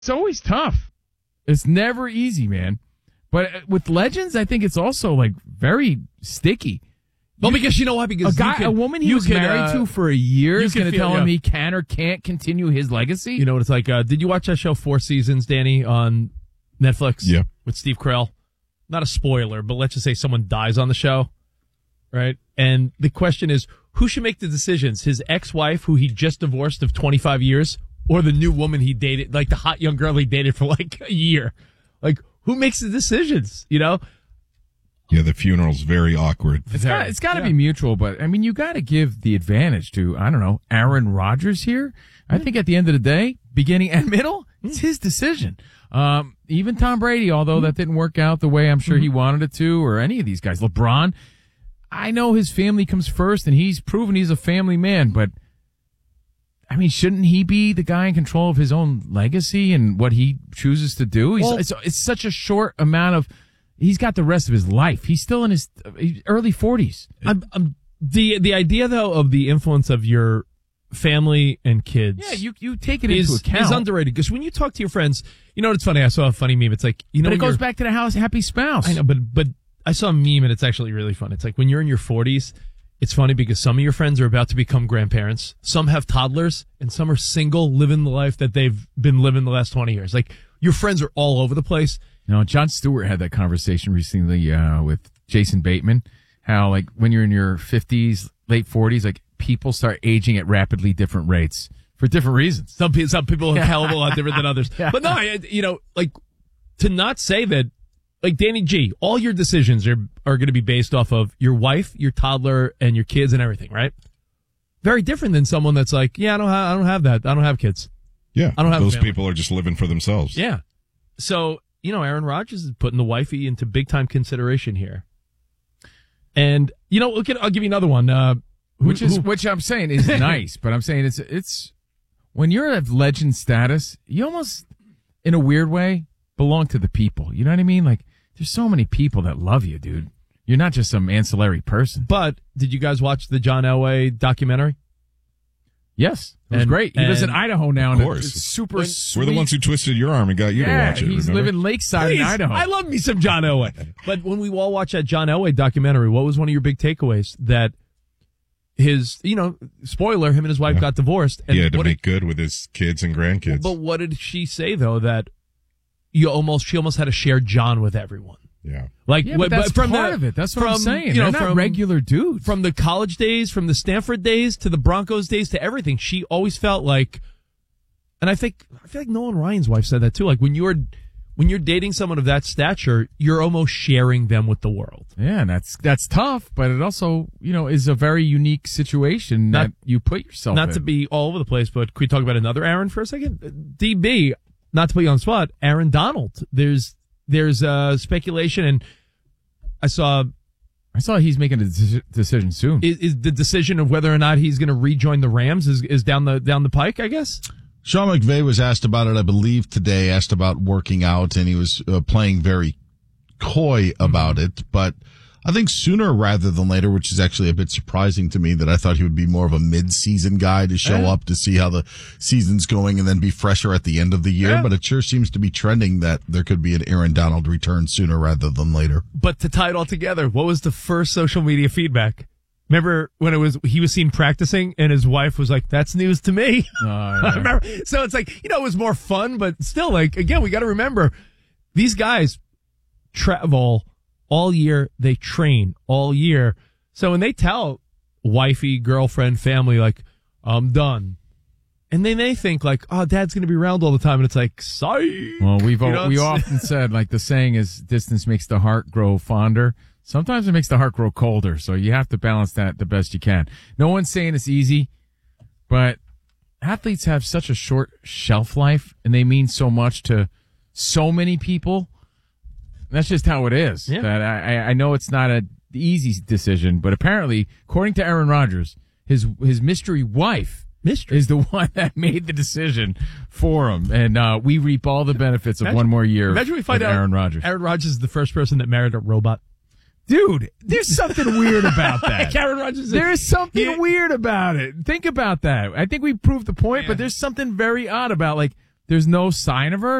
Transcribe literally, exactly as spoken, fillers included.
It's always tough. It's never easy, man. But with legends, I think it's also like very sticky. Well, because you know what? Because a guy, could, a woman he was could, married uh, to for a year is going to tell him yeah. he can or can't continue his legacy. You know what it's like? Uh, did you watch that show Four Seasons, Danny, on Netflix? Yeah. With Steve Carell. Not a spoiler, but let's just say someone dies on the show, right? And the question is, who should make the decisions? His ex-wife, who he just divorced of twenty-five years, or the new woman he dated, like the hot young girl he dated for like a year? Like, who makes the decisions, you know? Yeah, the funeral's very awkward. It's got, it's got to yeah. be mutual, but I mean, you got to give the advantage to, I don't know, Aaron Rodgers here. I think at the end of the day, beginning and middle, it's his decision. Um, even Tom Brady, although that didn't work out the way I'm sure he wanted it to, or any of these guys. LeBron, I know his family comes first, and he's proven he's a family man, but I mean, shouldn't he be the guy in control of his own legacy and what he chooses to do? He's, well, it's, it's such a short amount of. He's got the rest of his life. He's still in his early forties. I'm, I'm, the the idea, though, of the influence of your family and kids. Yeah, you you take it is, into account. Is underrated, because when you talk to your friends, you know what's funny? I saw a funny meme. It's like, you know, but it goes back to the house happy spouse. I know, but but I saw a meme and it's actually really fun. It's like when you're in your forties, it's funny because some of your friends are about to become grandparents. Some have toddlers, and some are single, living the life that they've been living the last twenty years. Like, your friends are all over the place. You know, Jon Stewart had that conversation recently uh, with Jason Bateman, how, like, when you're in your fifties, late forties, like, people start aging at rapidly different rates for different reasons. Some, some people are a hell of a lot different than others. Yeah. But no, I, you know, like, to not say that, like, Danny G, all your decisions are, are going to be based off of your wife, your toddler, and your kids and everything, right? Very different than someone that's like, yeah, I don't have, I don't have that. I don't have kids. Yeah. I don't have those people are just living for themselves. Yeah. So, you know, Aaron Rodgers is putting the wifey into big time consideration here. And, you know, look at, I'll give you another one. Uh, who, which is, who, which I'm saying is nice, but I'm saying it's, it's, when you're at legend status, you almost, in a weird way, belong to the people. You know what I mean? Like, there's so many people that love you, dude. You're not just some ancillary person. But did you guys watch the John Elway documentary? Yes. It was and, great. He lives in Idaho now. Of course. It's super We're sweet. the ones who twisted your arm and got you yeah, to watch it. He's remember? living lakeside Please, in Idaho. I love me some John Elway. But when we all watched that John Elway documentary, what was one of your big takeaways? That his, you know, spoiler, him and his wife yeah. got divorced. And he had to what make did, good with his kids and grandkids. But what did she say, though? That you almost, she almost had to share John with everyone. Yeah. Like, yeah, but that's from part the, of it. That's what from, I'm saying. You They're know, not from regular dudes. From the college days, from the Stanford days to the Broncos days to everything, she always felt like, and I think I feel like Nolan Ryan's wife said that too. Like, when you're when you're dating someone of that stature, you're almost sharing them with the world. Yeah, and that's that's tough, but it also, you know, is a very unique situation Not, that you put yourself not in. to be all over the place, but could we talk about another Aaron for a second? D B, not to put you on the spot, Aaron Donald. There's there's uh, speculation, and I saw I saw he's making a de- decision soon. Is, is the decision of whether or not he's going to rejoin the Rams is is down the down the pike, I guess? Sean McVay was asked about it, I believe, today, asked about working out, and he was uh, playing very coy about mm-hmm. it. But I think sooner rather than later, which is actually a bit surprising to me, that I thought he would be more of a mid-season guy to show yeah. up to see how the season's going and then be fresher at the end of the year. Yeah. But it sure seems to be trending that there could be an Aaron Donald return sooner rather than later. But to tie it all together, what was the first social media feedback? Remember when it was he was seen practicing and his wife was like, "That's news to me." Oh, yeah. I remember. So it's like, you know, it was more fun, but still, like, again, we got to remember these guys travel all year, they train all year. So when they tell wifey, girlfriend, family, like, "I'm done," and then they think like, "Oh, Dad's going to be around all the time," and it's like, "Sorry." Well, we've you know, we often said, like, the saying is, "Distance makes the heart grow fonder." Sometimes it makes the heart grow colder, so you have to balance that the best you can. No one's saying it's easy, but athletes have such a short shelf life, and they mean so much to so many people. That's just how it is. Yeah. That I, I know it's not an easy decision, but apparently, according to Aaron Rodgers, his his mystery wife mystery. is the one that made the decision for him, and uh, we reap all the benefits of imagine, one more year. Imagine we find with out Aaron Rodgers. Aaron Rodgers is the first person that married a robot. Dude, there's something weird about that. Aaron Rodgers. There's something yeah. weird about it. Think about that. I think we proved the point, yeah. but there's something very odd about, like, there's no sign of her.